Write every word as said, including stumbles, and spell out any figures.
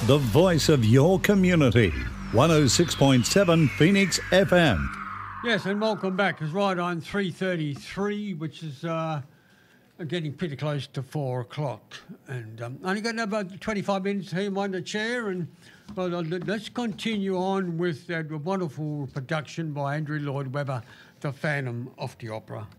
the voice of your community. one oh six point seven Phoenix F M. Yes, and welcome back. It's right on three thirty-three, which is uh, getting pretty close to four o'clock. And um, only got about twenty-five minutes here on the chair. And well, uh, let's continue on with that wonderful production by Andrew Lloyd Webber, The Phantom of the Opera.